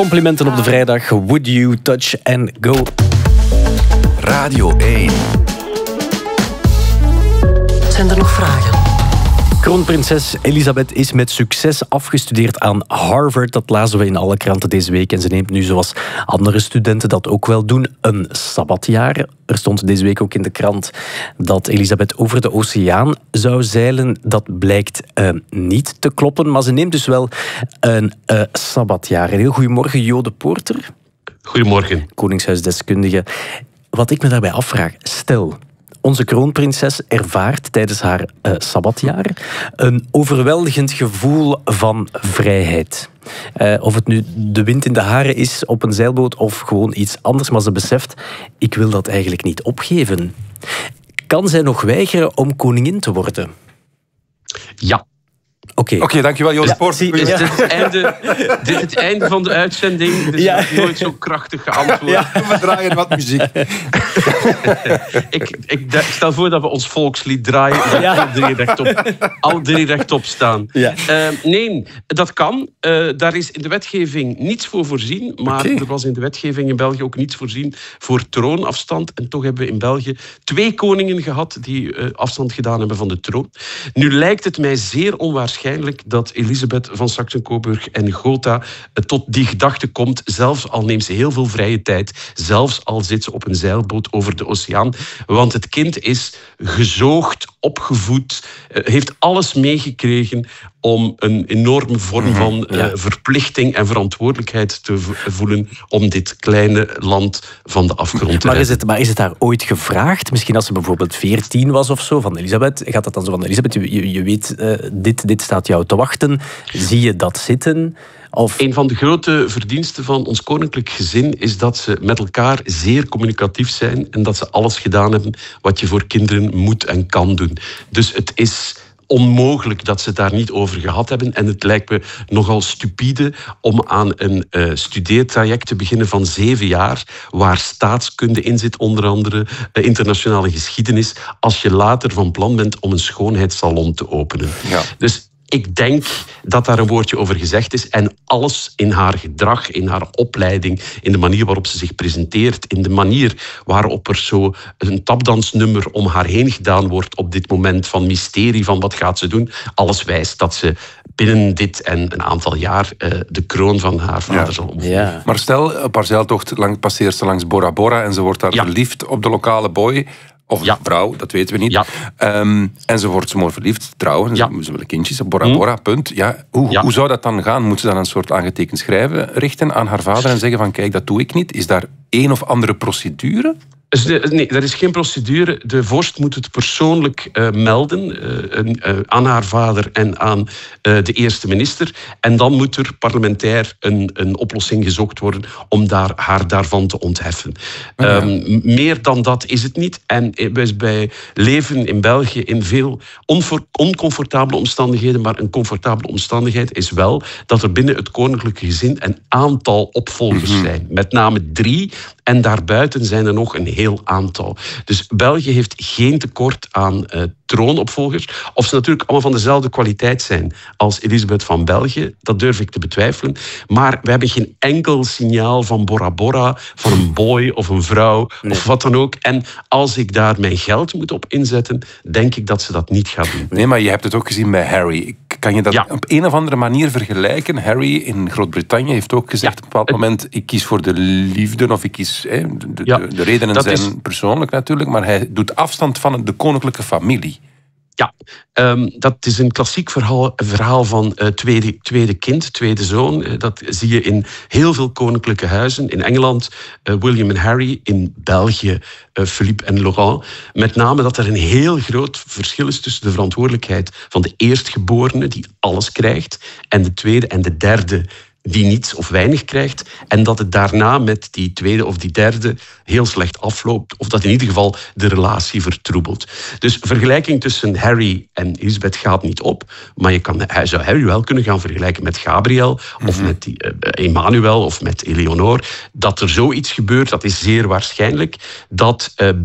Complimenten op de vrijdag. Would you touch and go? Radio 1. Zijn er nog vragen? Kroonprinses Elisabeth is met succes afgestudeerd aan Harvard. Dat lazen we in alle kranten deze week. En ze neemt nu, zoals andere studenten dat ook wel doen, een sabbatjaar. Er stond deze week ook in de krant dat Elisabeth over de oceaan zou zeilen. Dat blijkt niet te kloppen, maar ze neemt dus wel een sabbatjaar. Een heel goedemorgen, Jo de Poorter. Goedemorgen. Koningshuisdeskundige. Wat ik me daarbij afvraag, stel, onze kroonprinses ervaart tijdens haar sabbatjaar een overweldigend gevoel van vrijheid. Of het nu de wind in de haren is op een zeilboot of gewoon iets anders, maar ze beseft, ik wil dat eigenlijk niet opgeven. Kan zij nog weigeren om koningin te worden? Ja. Oké, dankjewel Joost Poort. Is dit het einde van de uitzending? Dus ja. Nooit zo krachtig geantwoord. Ja, we draaien wat muziek. Ik stel voor dat we ons volkslied draaien. Al drie rechtop staan. Ja. Nee, dat kan. Daar is in de wetgeving niets voor voorzien. Maar er was in de wetgeving in België ook niets voorzien voor troonafstand. En toch hebben we in België 2 koningen gehad die afstand gedaan hebben van de troon. Nu lijkt het mij zeer onwaarschijnlijk dat Elisabeth van Saxe-Coburg en Gotha tot die gedachte komt, zelfs al neemt ze heel veel vrije tijd, zelfs al zit ze op een zeilboot over de oceaan. Want het kind is gezoogd, opgevoed, heeft alles meegekregen om een enorme vorm van verplichting en verantwoordelijkheid te voelen om dit kleine land van de afgrond te redden. Maar is het haar ooit gevraagd? Misschien als ze bijvoorbeeld 14 was of zo, van Elisabeth. Gaat dat dan zo van, Elisabeth, je weet, dit staat jou te wachten. Zie je dat zitten? Of... Een van de grote verdiensten van ons koninklijk gezin is dat ze met elkaar zeer communicatief zijn en dat ze alles gedaan hebben wat je voor kinderen moet en kan doen. Dus het is onmogelijk dat ze het daar niet over gehad hebben. En het lijkt me nogal stupide om aan een studeertraject te beginnen van 7 jaar, waar staatskunde in zit, onder andere internationale geschiedenis, als je later van plan bent om een schoonheidssalon te openen. Ja. Dus ik denk dat daar een woordje over gezegd is. En alles in haar gedrag, in haar opleiding, in de manier waarop ze zich presenteert, in de manier waarop er zo een tapdansnummer om haar heen gedaan wordt op dit moment van mysterie, van wat gaat ze doen. Alles wijst dat ze binnen dit en een aantal jaar de kroon van haar vader zal omvangen. Ja. Maar stel, op haar zeiltocht passeert ze langs Bora Bora en ze wordt daar verliefd op de lokale boy. Of vrouw, dat weten we niet. Ja. En ze wordt mooi verliefd, trouwen. Ze willen kindjes, Bora Bora, punt. Ja. Hoe zou dat dan gaan? Moet ze dan een soort aangetekend schrijven richten aan haar vader en zeggen van kijk, dat doe ik niet? Is daar een of andere procedure? Nee, er is geen procedure. De vorst moet het persoonlijk melden aan haar vader en aan de eerste minister. En dan moet er parlementair een oplossing gezocht worden om haar daarvan te ontheffen. Meer dan dat is het niet. En wij leven in België in veel oncomfortabele omstandigheden, maar een comfortabele omstandigheid is wel dat er binnen het koninklijke gezin een aantal opvolgers zijn. Met name 3. En daarbuiten zijn er nog een heel aantal. Dus België heeft geen tekort aan troonopvolgers. Of ze natuurlijk allemaal van dezelfde kwaliteit zijn als Elisabeth van België, dat durf ik te betwijfelen. Maar we hebben geen enkel signaal van Bora Bora, van een boy of een vrouw of wat dan ook. En als ik daar mijn geld moet op inzetten, denk ik dat ze dat niet gaat doen. Nee, maar je hebt het ook gezien bij Harry. Kan je dat op een of andere manier vergelijken? Harry in Groot-Brittannië heeft ook gezegd op een bepaald moment, ik kies voor de liefde of ik kies... De redenen zijn persoonlijk natuurlijk, maar hij doet afstand van de koninklijke familie. Ja, dat is een klassiek verhaal van tweede kind, tweede zoon. Dat zie je in heel veel koninklijke huizen. In Engeland William en Harry, in België Philippe en Laurent. Met name dat er een heel groot verschil is tussen de verantwoordelijkheid van de eerstgeborene, die alles krijgt, en de tweede en de derde, die niets of weinig krijgt, en dat het daarna met die tweede of die derde heel slecht afloopt, of dat in ieder geval de relatie vertroebelt. Dus vergelijking tussen Harry en Elisabeth gaat niet op, maar hij zou Harry wel kunnen gaan vergelijken met Gabriel, of met Emmanuel, of met Eleonore. Dat er zoiets gebeurt, dat is zeer waarschijnlijk. Dat